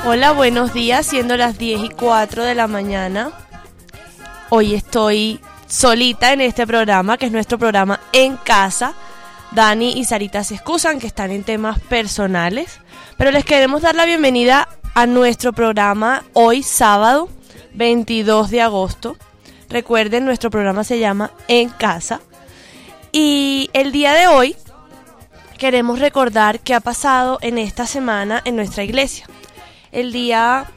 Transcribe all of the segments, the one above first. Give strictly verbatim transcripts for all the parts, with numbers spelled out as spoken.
Hola, buenos días, siendo las diez y cuatro de la mañana. Hoy estoy solita en este programa, que es nuestro programa En Casa. Dani y Sarita se excusan que están en temas personales, pero les queremos dar la bienvenida a nuestro programa hoy sábado veintidós de agosto. Recuerden, nuestro programa se llama En Casa. Y el día de hoy queremos recordar qué ha pasado en esta semana en nuestra iglesia. El día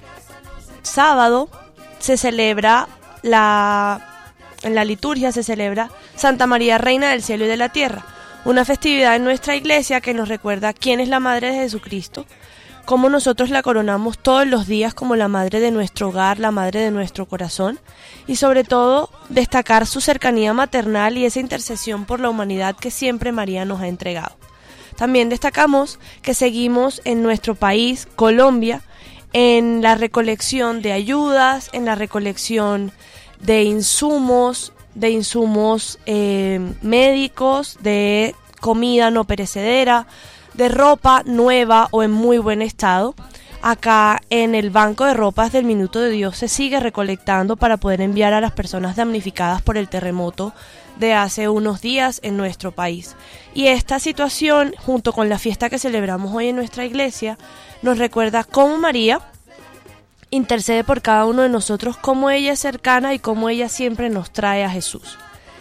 sábado se celebra la, en la liturgia se celebra Santa María Reina del Cielo y de la Tierra, una festividad en nuestra iglesia que nos recuerda quién es la Madre de Jesucristo, cómo nosotros la coronamos todos los días como la Madre de nuestro hogar, la Madre de nuestro corazón, y sobre todo destacar su cercanía maternal y esa intercesión por la humanidad que siempre María nos ha entregado. También destacamos que seguimos en nuestro país, Colombia, en la recolección de ayudas, en la recolección de insumos, de insumos eh, médicos, de comida no perecedera, de ropa nueva o en muy buen estado. Acá en el banco de ropas del Minuto de Dios se sigue recolectando para poder enviar a las personas damnificadas por el terremoto de hace unos días en nuestro país. Y esta situación, junto con la fiesta que celebramos hoy en nuestra iglesia, nos recuerda cómo María intercede por cada uno de nosotros, cómo ella es cercana y cómo ella siempre nos trae a Jesús.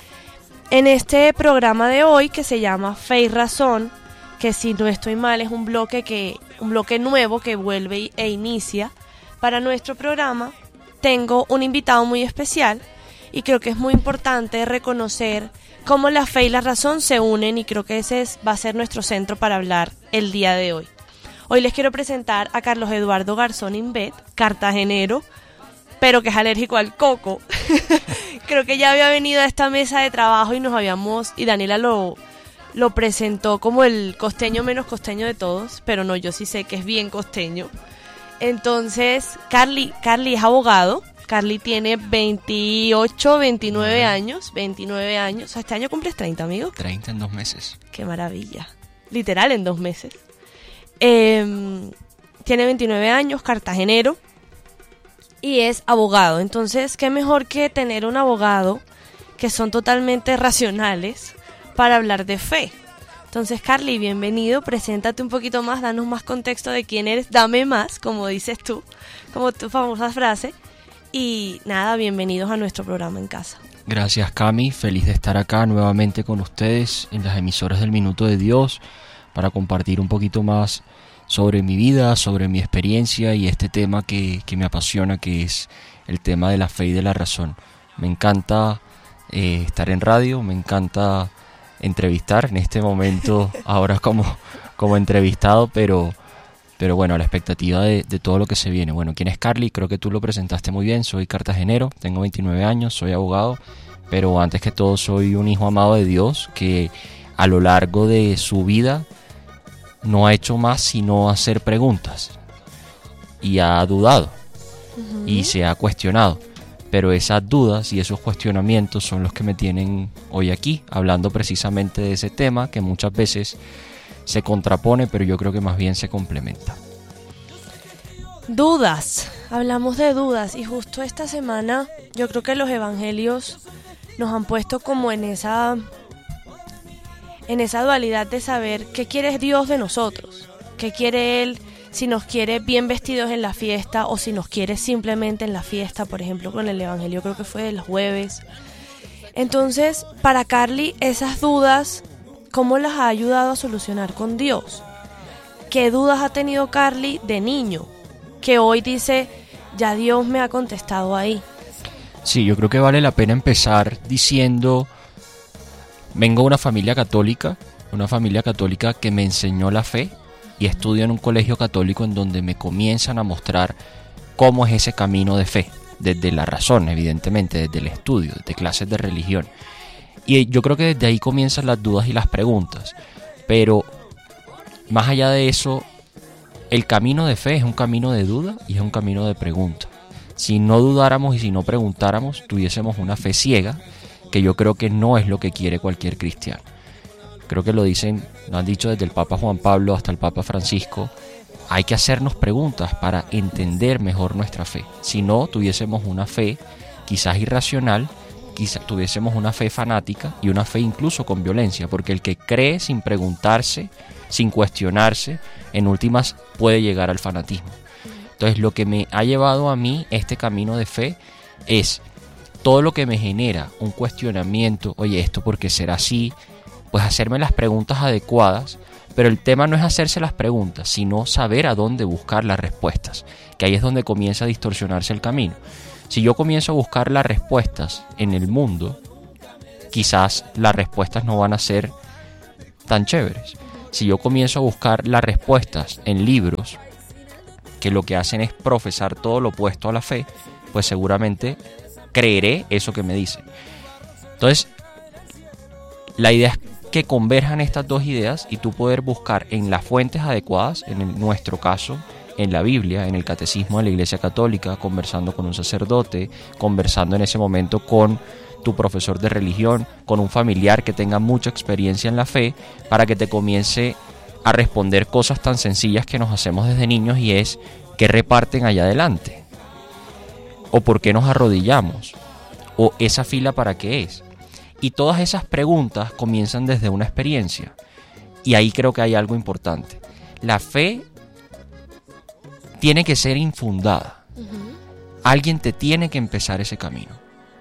En este programa de hoy, que se llama Fe y Razón, que si no estoy mal es un bloque que un bloque nuevo que vuelve e inicia para nuestro programa, tengo un invitado muy especial y creo que es muy importante reconocer cómo la fe y la razón se unen, y creo que ese es, va a ser nuestro centro para hablar el día de hoy. Hoy les quiero presentar a Carlos Eduardo Garzón Invet, cartagenero, pero que es alérgico al coco. Creo que ya había venido a esta mesa de trabajo y nos habíamos, y Daniela lo, lo presentó como el costeño menos costeño de todos, pero no, yo sí sé que es bien costeño. Entonces, Carly, Carly es abogado. Carly tiene veintiocho, veintinueve años, veintinueve años. O sea, ¿este año cumples treinta, amigo? treinta en dos meses. Qué maravilla. Literal, en dos meses. Eh, tiene veintinueve años, cartagenero, y es abogado. Entonces, qué mejor que tener un abogado que son totalmente racionales para hablar de fe. Entonces, Carly, bienvenido, preséntate un poquito más, danos más contexto de quién eres, dame más, como dices tú, como tu famosa frase, y nada, bienvenidos a nuestro programa En Casa. Gracias, Cami, feliz de estar acá nuevamente con ustedes en las emisoras del Minuto de Dios para compartir un poquito más sobre mi vida, sobre mi experiencia y este tema que, que me apasiona, que es el tema de la fe y de la razón. Me encanta eh, estar en radio, me encanta entrevistar en este momento ahora como, como entrevistado, pero, pero bueno, a la expectativa de, de todo lo que se viene. Bueno, ¿quién es Carly? Creo que tú lo presentaste muy bien. Soy cartagenero, tengo veintinueve años, soy abogado, pero antes que todo soy un hijo amado de Dios que a lo largo de su vida no ha hecho más sino hacer preguntas y ha dudado uh-huh. y se ha cuestionado, pero esas dudas y esos cuestionamientos son los que me tienen hoy aquí hablando precisamente de ese tema que muchas veces se contrapone, pero yo creo que más bien se complementa. Dudas, hablamos de dudas, y justo esta semana yo creo que los evangelios nos han puesto como en esa en esa dualidad de saber qué quiere Dios de nosotros, qué quiere Él, si nos quiere bien vestidos en la fiesta o si nos quiere simplemente en la fiesta, por ejemplo con el evangelio creo que fue del jueves. Entonces, para Carly, esas dudas, ¿cómo las ha ayudado a solucionar con Dios? ¿Qué dudas ha tenido Carly de niño? Que hoy dice, ya Dios me ha contestado ahí. Sí, yo creo que vale la pena empezar diciendo, vengo de una familia católica, una familia católica que me enseñó la fe y estudio en un colegio católico en donde me comienzan a mostrar cómo es ese camino de fe, desde la razón, evidentemente, desde el estudio, desde clases de religión. Y yo creo que desde ahí comienzan las dudas y las preguntas, pero más allá de eso, el camino de fe es un camino de duda y es un camino de pregunta. Si no dudáramos y si no preguntáramos, tuviésemos una fe ciega, que yo creo que no es lo que quiere cualquier cristiano. Creo que lo dicen, lo han dicho desde el Papa Juan Pablo hasta el Papa Francisco, hay que hacernos preguntas para entender mejor nuestra fe. Si no, tuviésemos una fe quizás irracional, quizás tuviésemos una fe fanática y una fe incluso con violencia, porque el que cree sin preguntarse, sin cuestionarse, en últimas puede llegar al fanatismo. Entonces, lo que me ha llevado a mí este camino de fe es todo lo que me genera un cuestionamiento, oye, ¿esto por qué será así? Pues hacerme las preguntas adecuadas, pero el tema no es hacerse las preguntas, sino saber a dónde buscar las respuestas, que ahí es donde comienza a distorsionarse el camino. Si yo comienzo a buscar las respuestas en el mundo, quizás las respuestas no van a ser tan chéveres. Si yo comienzo a buscar las respuestas en libros, que lo que hacen es profesar todo lo opuesto a la fe, pues seguramente creeré eso que me dicen. Entonces, la idea es que converjan estas dos ideas y tú poder buscar en las fuentes adecuadas, en el, nuestro caso, en la Biblia, en el Catecismo de la Iglesia Católica, conversando con un sacerdote, conversando en ese momento con tu profesor de religión, con un familiar que tenga mucha experiencia en la fe, para que te comience a responder cosas tan sencillas que nos hacemos desde niños, y es ¿qué reparten allá adelante? ¿O por qué nos arrodillamos? ¿O esa fila para qué es? Y todas esas preguntas comienzan desde una experiencia. Y ahí creo que hay algo importante. La fe tiene que ser infundada. Uh-huh. Alguien te tiene que empezar ese camino.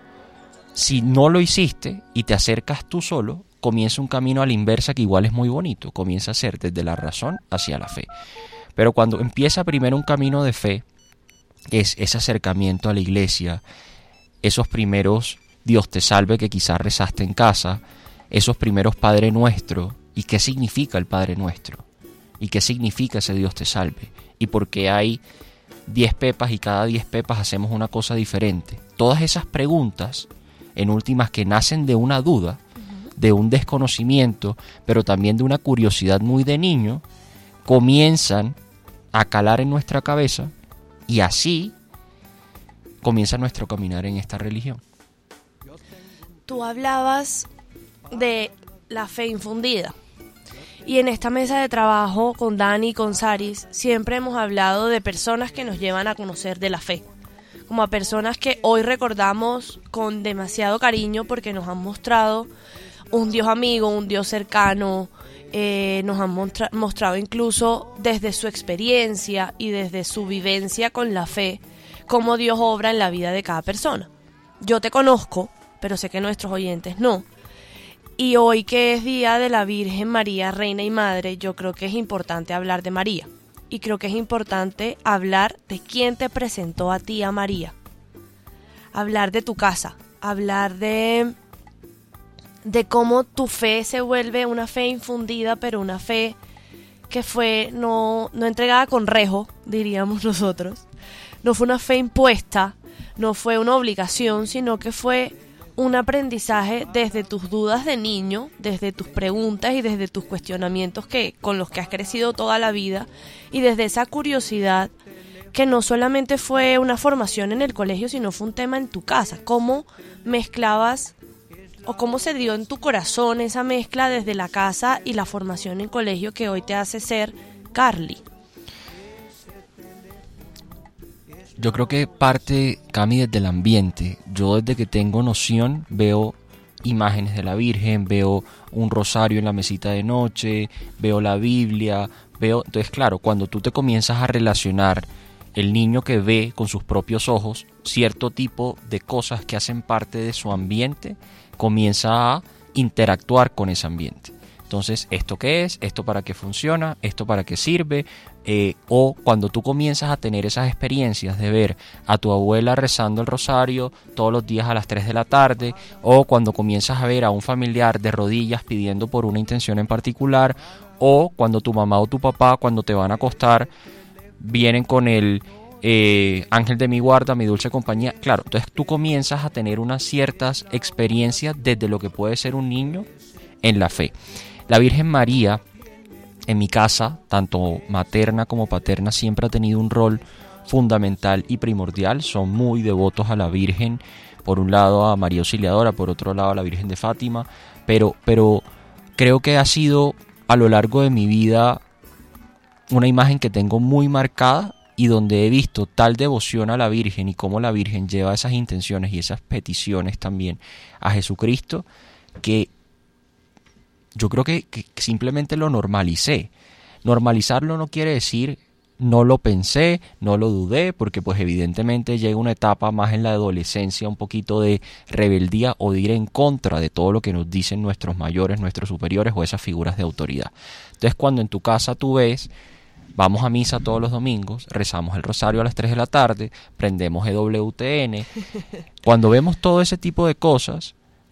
Si no lo hiciste y te acercas tú solo, comienza un camino a la inversa que igual es muy bonito. Comienza a ser desde la razón hacia la fe. Pero cuando empieza primero un camino de fe, es ese acercamiento a la iglesia, esos primeros Dios te salve que quizás rezaste en casa, esos primeros Padre Nuestro. ¿Y qué significa el Padre Nuestro? ¿Y qué significa ese Dios te salve? ¿Y por qué hay diez pepas y cada diez pepas hacemos una cosa diferente? Todas esas preguntas, en últimas, que nacen de una duda, de un desconocimiento, pero también de una curiosidad muy de niño, comienzan a calar en nuestra cabeza, y así comienza nuestro caminar en esta religión. Tú hablabas de la fe infundida. Y en esta mesa de trabajo con Dani y con Saris siempre hemos hablado de personas que nos llevan a conocer de la fe, como a personas que hoy recordamos con demasiado cariño porque nos han mostrado un Dios amigo, un Dios cercano, eh, nos han mostra- mostrado incluso desde su experiencia y desde su vivencia con la fe, cómo Dios obra en la vida de cada persona. Yo te conozco, pero sé que nuestros oyentes no. Y hoy, que es Día de la Virgen María, Reina y Madre, yo creo que es importante hablar de María. Y creo que es importante hablar de quién te presentó a ti a María. Hablar de tu casa, hablar de, de cómo tu fe se vuelve una fe infundida, pero una fe que fue no, no entregada con rejo, diríamos nosotros. No fue una fe impuesta, no fue una obligación, sino que fue un aprendizaje desde tus dudas de niño, desde tus preguntas y desde tus cuestionamientos que, con los que has crecido toda la vida, y desde esa curiosidad que no solamente fue una formación en el colegio, sino fue un tema en tu casa. ¿Cómo mezclabas o cómo se dio en tu corazón esa mezcla desde la casa y la formación en colegio que hoy te hace ser Carly? Yo creo que parte, Cami, desde el ambiente. Yo desde que tengo noción veo imágenes de la Virgen, veo un rosario en la mesita de noche, veo la Biblia, veo... Entonces, claro, cuando tú te comienzas a relacionar, el niño que ve con sus propios ojos cierto tipo de cosas que hacen parte de su ambiente, comienza a interactuar con ese ambiente. Entonces, ¿esto qué es? ¿Esto para qué funciona? ¿Esto para qué sirve? Eh, o cuando tú comienzas a tener esas experiencias de ver a tu abuela rezando el rosario todos los días a las tres de la tarde, o cuando comienzas a ver a un familiar de rodillas pidiendo por una intención en particular, o cuando tu mamá o tu papá, cuando te van a acostar, vienen con el eh, ángel de mi guarda, mi dulce compañía. Claro, entonces tú comienzas a tener unas ciertas experiencias desde lo que puede ser un niño en la fe. La Virgen María, en mi casa, tanto materna como paterna, siempre ha tenido un rol fundamental y primordial. Son muy devotos a la Virgen, por un lado a María Auxiliadora, por otro lado a la Virgen de Fátima, pero, pero creo que ha sido a lo largo de mi vida una imagen que tengo muy marcada y donde he visto tal devoción a la Virgen y cómo la Virgen lleva esas intenciones y esas peticiones también a Jesucristo, que yo creo que, que simplemente lo normalicé. Normalizarlo no quiere decir no lo pensé, no lo dudé, porque pues evidentemente llega una etapa más en la adolescencia, un poquito de rebeldía o de ir en contra de todo lo que nos dicen nuestros mayores, nuestros superiores o esas figuras de autoridad. Entonces cuando en tu casa tú ves, vamos a misa todos los domingos, rezamos el rosario a las tres de la tarde, prendemos E W T N, cuando vemos todo ese tipo de cosas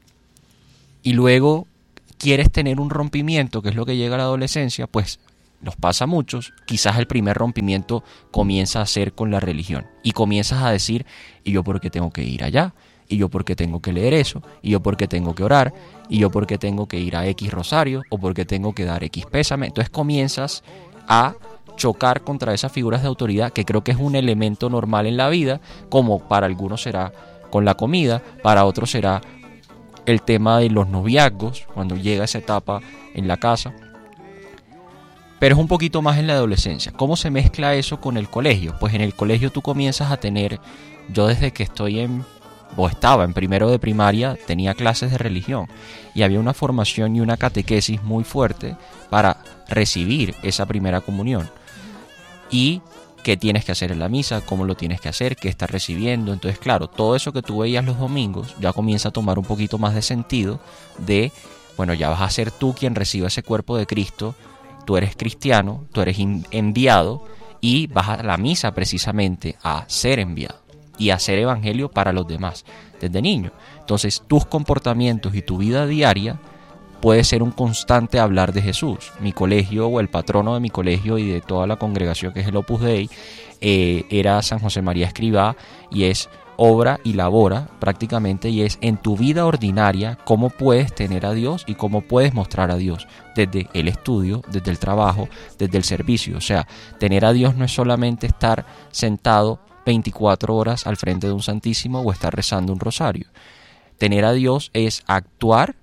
y luego quieres tener un rompimiento, que es lo que llega a la adolescencia, pues nos pasa a muchos, quizás el primer rompimiento comienza a ser con la religión y comienzas a decir, ¿y yo por qué tengo que ir allá? ¿Y yo por qué tengo que leer eso? ¿Y yo por qué tengo que orar? ¿Y yo por qué tengo que ir a X rosario? ¿O por qué tengo que dar X pésame? Entonces comienzas a chocar contra esas figuras de autoridad, que creo que es un elemento normal en la vida, como para algunos será con la comida, para otros será el tema de los noviazgos, cuando llega esa etapa en la casa. Pero es un poquito más en la adolescencia. ¿Cómo se mezcla eso con el colegio? Pues en el colegio tú comienzas a tener, yo desde que estoy en, o estaba en primero de primaria, tenía clases de religión y había una formación y una catequesis muy fuerte para recibir esa primera comunión. Y qué tienes que hacer en la misa, cómo lo tienes que hacer, qué estás recibiendo. Entonces, claro, todo eso que tú veías los domingos ya comienza a tomar un poquito más de sentido de, bueno, ya vas a ser tú quien reciba ese cuerpo de Cristo. Tú eres cristiano, tú eres enviado y vas a la misa precisamente a ser enviado y a hacer evangelio para los demás desde niño. Entonces tus comportamientos y tu vida diaria puede ser un constante hablar de Jesús. Mi colegio o el patrono de mi colegio y de toda la congregación, que es el Opus Dei, eh, era San José María Escrivá, y es obra y labora prácticamente, y es en tu vida ordinaria cómo puedes tener a Dios y cómo puedes mostrar a Dios desde el estudio, desde el trabajo, desde el servicio. O sea, tener a Dios no es solamente estar sentado veinticuatro horas al frente de un Santísimo o estar rezando un rosario. Tener a Dios es actuar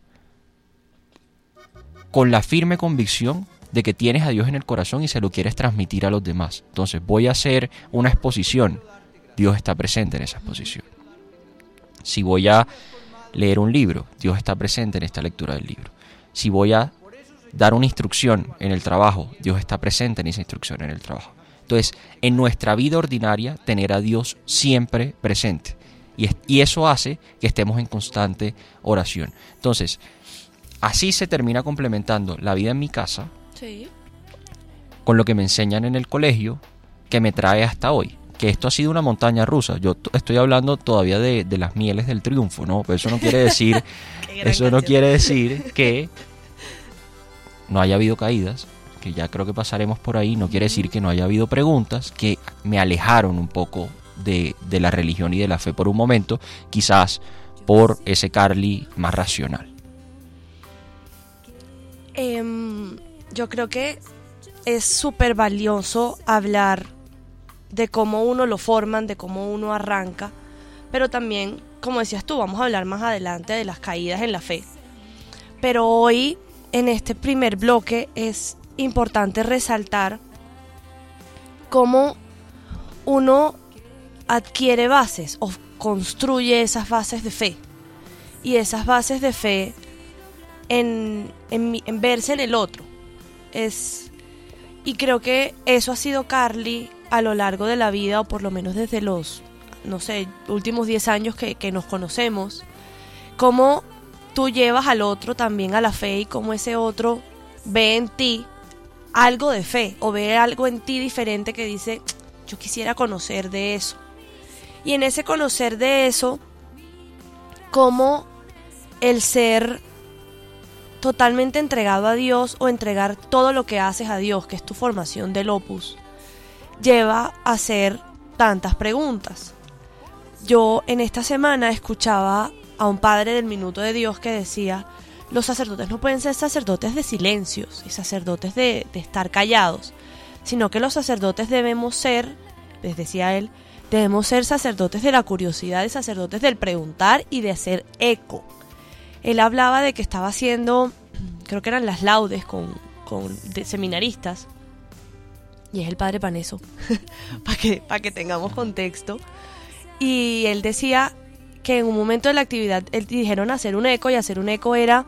con la firme convicción de que tienes a Dios en el corazón y se lo quieres transmitir a los demás. Entonces voy a hacer una exposición, Dios está presente en esa exposición. Si voy a leer un libro, Dios está presente en esta lectura del libro. Si voy a dar una instrucción en el trabajo, Dios está presente en esa instrucción en el trabajo. Entonces, en nuestra vida ordinaria, tener a Dios siempre presente. Y, es, y eso hace que estemos en constante oración. Entonces, así se termina complementando la vida en mi casa, sí, con lo que me enseñan en el colegio, que me trae hasta hoy. Que esto ha sido una montaña rusa. Yo t- estoy hablando todavía de, de las mieles del triunfo, ¿no? Pero eso no quiere decir, eso no quiere decir que no haya habido caídas, que ya creo que pasaremos por ahí. No quiere decir que no haya habido preguntas que me alejaron un poco de, de la religión y de la fe por un momento, quizás por ese Carly más racional. Eh, yo creo que es súper valioso hablar de cómo uno lo forman, de cómo uno arranca, pero también, como decías tú, vamos a hablar más adelante de las caídas en la fe. Pero hoy, en este primer bloque, es importante resaltar cómo uno adquiere bases o construye esas bases de fe. Y esas bases de fe en, en, en verse en el otro. Es, y creo que eso ha sido Carly a lo largo de la vida, o por lo menos desde los, no sé, últimos diez años que, que nos conocemos, cómo tú llevas al otro también a la fe y cómo ese otro ve en ti algo de fe o ve algo en ti diferente que dice, yo quisiera conocer de eso. Y en ese conocer de eso, cómo el ser totalmente entregado a Dios o entregar todo lo que haces a Dios, que es tu formación del Opus, lleva a hacer tantas preguntas. Yo en esta semana escuchaba a un padre del Minuto de Dios que decía, los sacerdotes no pueden ser sacerdotes de silencios y sacerdotes de, de estar callados, sino que los sacerdotes debemos ser, les decía él, debemos ser sacerdotes de la curiosidad, de sacerdotes del preguntar y de hacer eco. Él hablaba de que estaba haciendo, creo que eran las laudes con, con de seminaristas, y es el padre Paneso, para que, para que tengamos contexto. Y él decía que en un momento de la actividad él dijeron hacer un eco, y hacer un eco era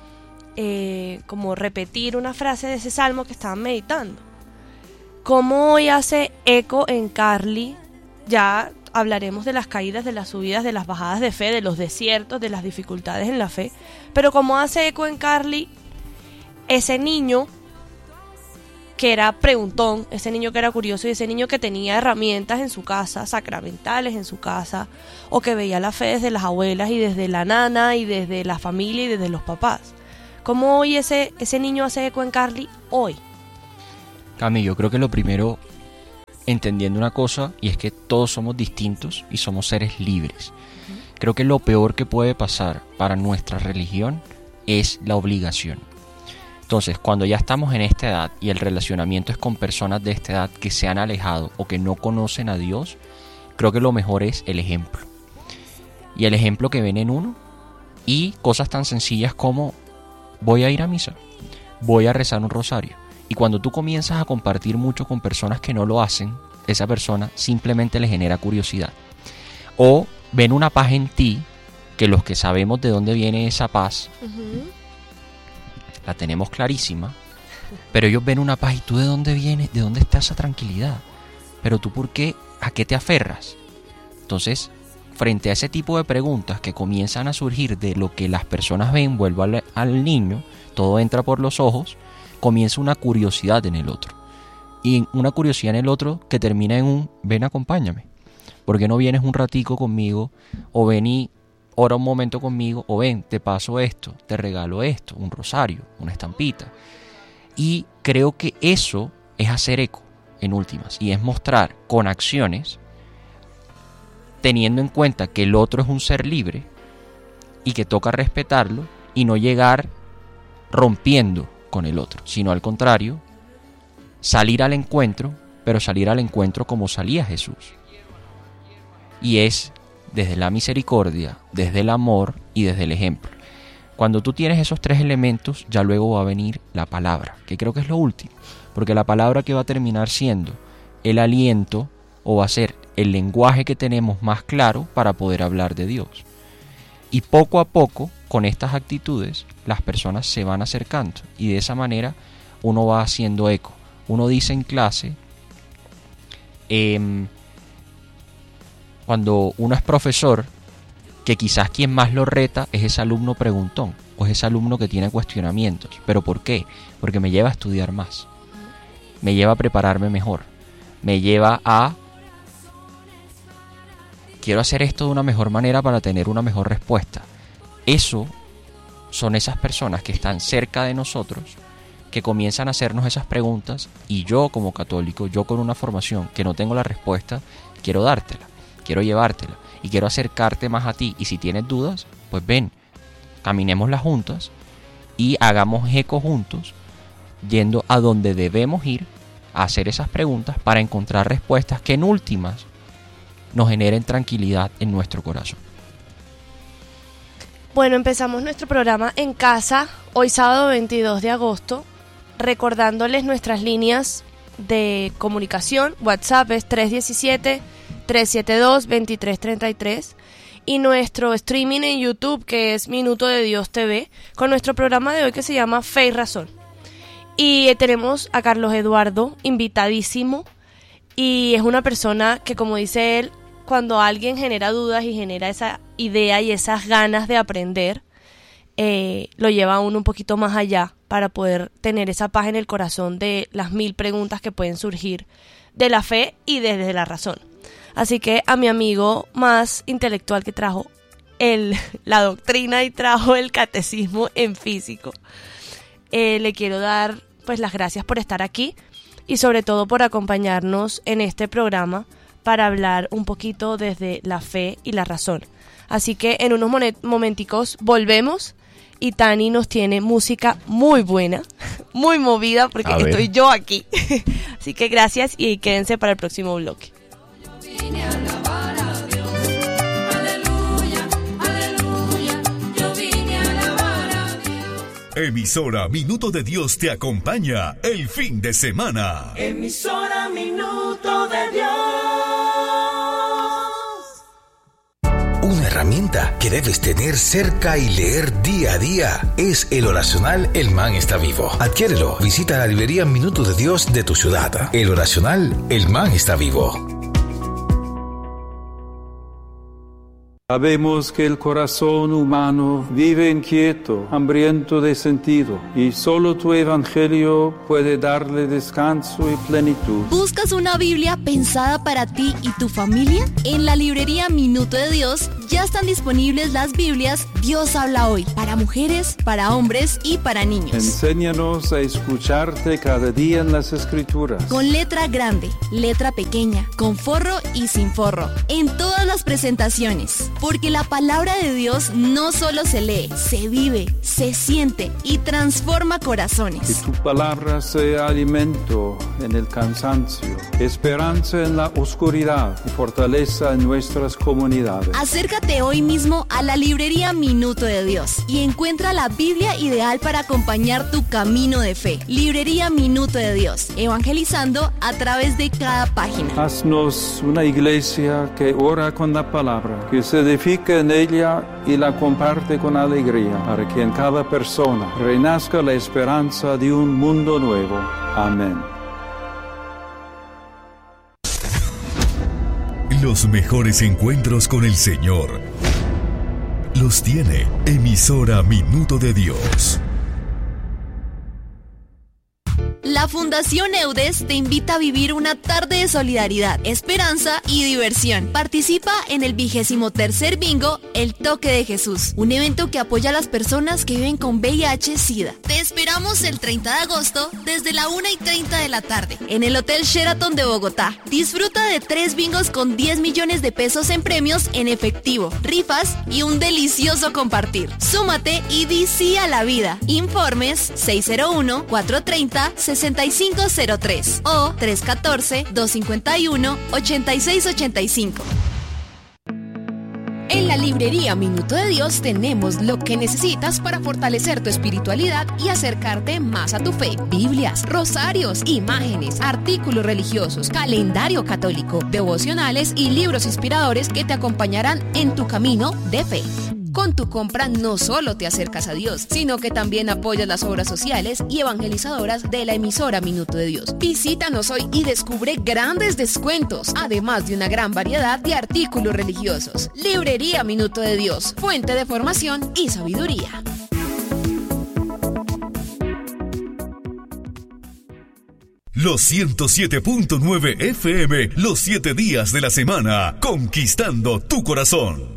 eh, como repetir una frase de ese salmo que estaban meditando. ¿Cómo hoy hace eco en Carly? Ya hablaremos de las caídas, de las subidas, de las bajadas de fe, de los desiertos, de las dificultades en la fe, pero ¿cómo hace eco en Carly ese niño que era preguntón, ese niño que era curioso, y ese niño que tenía herramientas en su casa, sacramentales en su casa, o que veía la fe desde las abuelas y desde la nana y desde la familia y desde los papás? ¿Cómo hoy ese, ese niño hace eco en Carly hoy? Cami, yo creo que lo primero, entendiendo una cosa, y es que todos somos distintos y somos seres libres. Uh-huh. Creo que lo peor que puede pasar para nuestra religión es la obligación. Entonces, cuando ya estamos en esta edad y el relacionamiento es con personas de esta edad que se han alejado o que no conocen a Dios, creo que lo mejor es el ejemplo. Y el ejemplo que ven en uno, y cosas tan sencillas como voy a ir a misa, voy a rezar un rosario. Y cuando tú comienzas a compartir mucho con personas que no lo hacen, esa persona simplemente le genera curiosidad. O ven una paz en ti, que los que sabemos de dónde viene esa paz, uh-huh, la tenemos clarísima, pero ellos ven una paz y tú, ¿de dónde vienes? ¿De dónde está esa tranquilidad? Pero tú, ¿por qué? ¿A qué te aferras? Entonces, frente a ese tipo de preguntas que comienzan a surgir de lo que las personas ven, vuelvo al, al niño, todo entra por los ojos, comienza una curiosidad en el otro. Y una curiosidad en el otro que termina en un, ven, acompáñame. ¿Por qué no vienes un ratico conmigo? O ven y ora un momento conmigo, o ven, te paso esto, te regalo esto, un rosario, una estampita. Y creo que eso es hacer eco, en últimas, y es mostrar con acciones, teniendo en cuenta que el otro es un ser libre y que toca respetarlo y no llegar rompiendo con el otro, sino al contrario, salir al encuentro, pero salir al encuentro como salía Jesús. Y es desde la misericordia, desde el amor y desde el ejemplo. Cuando tú tienes esos tres elementos, ya luego va a venir la palabra, que creo que es lo último, porque la palabra que va a terminar siendo el aliento, o va a ser el lenguaje que tenemos más claro para poder hablar de Dios. Y poco a poco, con estas actitudes, las personas se van acercando, y de esa manera uno va haciendo eco. Uno dice en clase, eh, cuando uno es profesor, que quizás quien más lo reta es ese alumno preguntón, o es ese alumno que tiene cuestionamientos. ¿Pero por qué? Porque me lleva a estudiar más, me lleva a prepararme mejor, me lleva a quiero hacer esto de una mejor manera para tener una mejor respuesta. Eso son esas personas que están cerca de nosotros, que comienzan a hacernos esas preguntas, y yo como católico, yo con una formación que no tengo la respuesta, quiero dártela, quiero llevártela y quiero acercarte más a ti. Y si tienes dudas, pues ven, caminémoslas juntas y hagamos eco juntos, yendo a donde debemos ir a hacer esas preguntas para encontrar respuestas que en últimas nos generen tranquilidad en nuestro corazón. Bueno, empezamos nuestro programa en casa, hoy sábado veintidós de agosto, recordándoles nuestras líneas de comunicación. WhatsApp es tres uno siete, tres siete dos, dos tres tres tres, y nuestro streaming en YouTube, que es Minuto de Dios T V, con nuestro programa de hoy que se llama Fe y Razón. Y eh, tenemos a Carlos Eduardo, invitadísimo, y es una persona que, como dice él, cuando alguien genera dudas y genera esa idea y esas ganas de aprender, eh, lo lleva a uno un poquito más allá para poder tener esa paz en el corazón de las mil preguntas que pueden surgir de la fe y desde la razón. Así que a mi amigo más intelectual que trajo el, la doctrina y trajo el catecismo en físico, eh, le quiero dar pues las gracias por estar aquí y sobre todo por acompañarnos en este programa para hablar un poquito desde la fe y la razón. Así que en unos momenticos volvemos y Tani nos tiene música muy buena, muy movida, porque estoy yo aquí. Así que gracias y quédense para el próximo bloque. Emisora Minuto de Dios te acompaña el fin de semana. Emisora Minuto de Dios. Una herramienta que debes tener cerca y leer día a día es el oracional El Man está vivo. Adquiérelo. Visita la librería Minuto de Dios de tu ciudad. El oracional El Man está vivo. Sabemos que el corazón humano vive inquieto, hambriento de sentido, y solo tu evangelio puede darle descanso y plenitud. ¿Buscas una Biblia pensada para ti y tu familia? En la librería Minuto de Dios ya están disponibles las Biblias Dios habla hoy, para mujeres, para hombres y para niños. Enséñanos a escucharte cada día en las Escrituras. Con letra grande, letra pequeña, con forro y sin forro, en todas las presentaciones. Porque la palabra de Dios no solo se lee, se vive, se siente y transforma corazones. Que tu palabra sea alimento en el cansancio, esperanza en la oscuridad y fortaleza en nuestras comunidades. Acércate hoy mismo a la librería Minuto de Dios y encuentra la Biblia ideal para acompañar tu camino de fe. Librería Minuto de Dios, evangelizando a través de cada página. Haznos una iglesia que ora con la palabra, que se edifica en ella y la comparte con alegría, para que en cada persona renazca la esperanza de un mundo nuevo. Amén. Los mejores encuentros con el Señor los tiene Emisora Minuto de Dios. La Fundación EUDES te invita a vivir una tarde de solidaridad, esperanza y diversión. Participa en el vigésimo tercer bingo El Toque de Jesús, un evento que apoya a las personas que viven con V I H SIDA. Te esperamos el treinta de agosto desde la una y treinta de la tarde en el Hotel Sheraton de Bogotá. Disfruta de tres bingos con diez millones de pesos en premios en efectivo, rifas y un delicioso compartir. Súmate y di sí a la vida. Informes seis cero uno, cuatro tres cero, seis cinco cero tres o tres uno cuatro, dos cinco uno, ocho seis ocho cinco. En la librería Minuto de Dios tenemos lo que necesitas para fortalecer tu espiritualidad y acercarte más a tu fe. Biblias, rosarios, imágenes, artículos religiosos, calendario católico, devocionales y libros inspiradores que te acompañarán en tu camino de fe. Con tu compra no solo te acercas a Dios, sino que también apoyas las obras sociales y evangelizadoras de la emisora Minuto de Dios. Visítanos hoy y descubre grandes descuentos, además de una gran variedad de artículos religiosos. Librería Minuto de Dios, fuente de formación y sabiduría. Los ciento siete punto nueve F M, los siete días de la semana, conquistando tu corazón.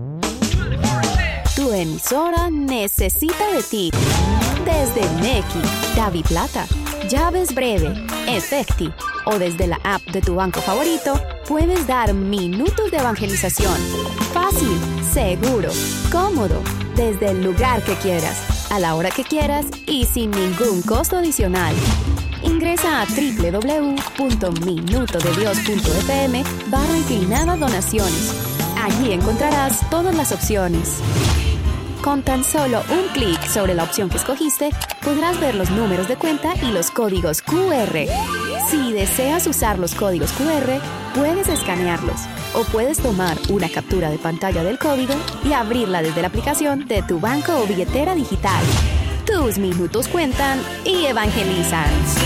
Tu emisora necesita de ti. Desde Nequi, DaviPlata, Llaves Breve, Efecti o desde la app de tu banco favorito, puedes dar minutos de evangelización. Fácil, seguro, cómodo, desde el lugar que quieras, a la hora que quieras y sin ningún costo adicional. Ingresa a doble u doble u doble u punto minuto de dios punto f m barra inclinada donaciones. Allí encontrarás todas las opciones. Con tan solo un clic sobre la opción que escogiste, podrás ver los números de cuenta y los códigos Q R. Si deseas usar los códigos Q R, puedes escanearlos o puedes tomar una captura de pantalla del código y abrirla desde la aplicación de tu banco o billetera digital. Tus minutos cuentan y evangelizan.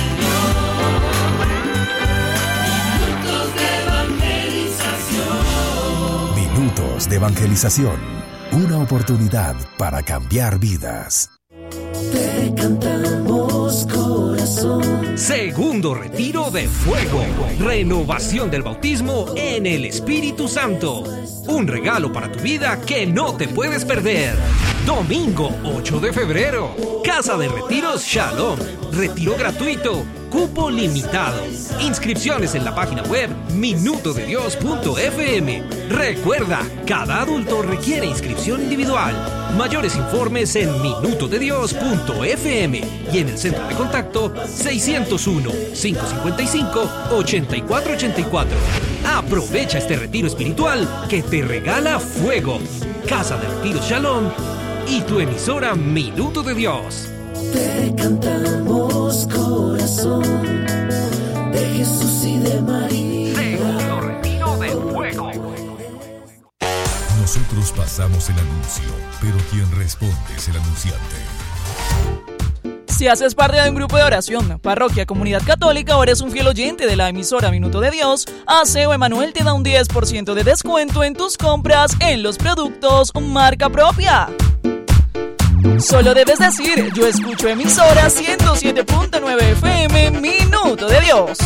Minutos de evangelización. Una oportunidad para cambiar vidas. Te cantamos, corazón. Segundo retiro de fuego. Renovación del bautismo en el Espíritu Santo. Un regalo para tu vida que no te puedes perder. Domingo ocho de febrero. Casa de Retiros Shalom. Retiro gratuito. Cupo limitado. Inscripciones en la página web minuto de dios punto f m. Recuerda, cada adulto requiere inscripción individual. Mayores informes en minuto de dios punto f m y en el centro de contacto seiscientos uno, quinientos cincuenta y cinco, ochenta y cuatro ochenta y cuatro. Aprovecha este retiro espiritual que te regala fuego. Casa de Retiros Shalom y tu emisora Minuto de Dios. Te cantamos, corazón de Jesús y de María. Segundo retiro del fuego. Nosotros pasamos el anuncio, pero quien responde es el anunciante. Si haces parte de un grupo de oración, parroquia, comunidad católica o eres un fiel oyente de la emisora Minuto de Dios, Aseo Emanuel te da un diez por ciento de descuento en tus compras en los productos marca propia. Solo debes decir, yo escucho emisora ciento siete punto nueve F M Minuto de Dios.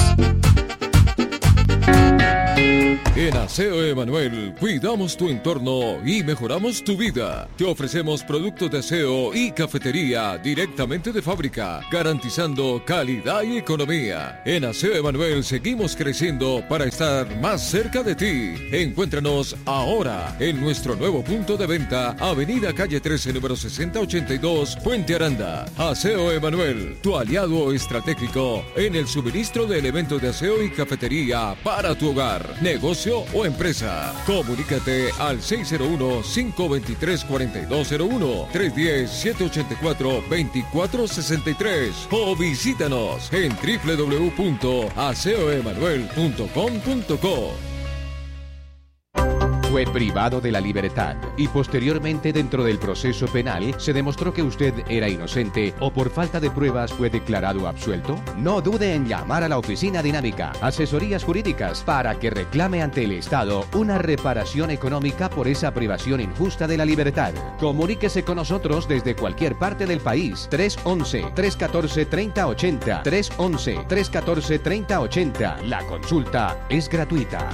En Aseo Emanuel cuidamos tu entorno y mejoramos tu vida. Te ofrecemos productos de aseo y cafetería directamente de fábrica, garantizando calidad y economía. En Aseo Emanuel seguimos creciendo para estar más cerca de ti. Encuéntranos ahora en nuestro nuevo punto de venta, Avenida Calle trece, número sesenta ochenta y dos, Puente Aranda. Aseo Emanuel, tu aliado estratégico en el suministro de elementos de aseo y cafetería para tu hogar, negocio o empresa. Comunícate al seis cero uno, cinco dos tres, cuatro dos cero uno, tres uno cero, siete ocho cuatro, dos cuatro seis tres o visítanos en doble u doble u doble u punto aseo emanuel punto com punto co. Fue privado de la libertad y posteriormente dentro del proceso penal se demostró que usted era inocente o por falta de pruebas fue declarado absuelto. No dude en llamar a la Oficina Dinámica, asesorías jurídicas para que reclame ante el Estado una reparación económica por esa privación injusta de la libertad. Comuníquese con nosotros desde cualquier parte del país. tres once, tres catorce, treinta ochenta. tres once, tres catorce, treinta ochenta. La consulta es gratuita.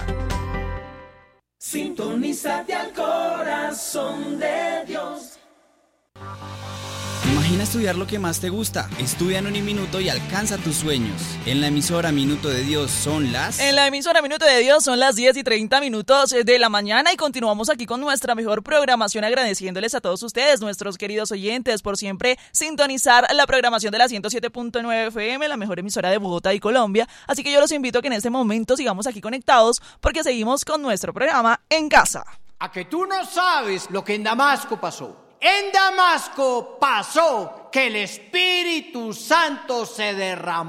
Sintonízate al corazón de Dios. Imagina estudiar lo que más te gusta. Estudia en un minuto y alcanza tus sueños. En la emisora Minuto de Dios son las... En la emisora Minuto de Dios son las diez y treinta minutos de la mañana y continuamos aquí con nuestra mejor programación, agradeciéndoles a todos ustedes, nuestros queridos oyentes, por siempre sintonizar la programación de la ciento siete punto nueve F M, la mejor emisora de Bogotá y Colombia. Así que yo los invito a que en este momento sigamos aquí conectados porque seguimos con nuestro programa En Casa. A que tú no sabes lo que en Damasco pasó. En Damasco pasó que el Espíritu Santo se derramó.